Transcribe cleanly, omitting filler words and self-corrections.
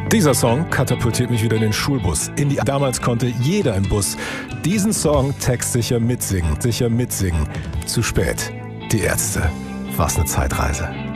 Dieser Song katapultiert mich wieder in den Schulbus. Damals konnte jeder im Bus diesen Song textsicher mitsingen. Zu spät. Die Ärzte. Was eine Zeitreise.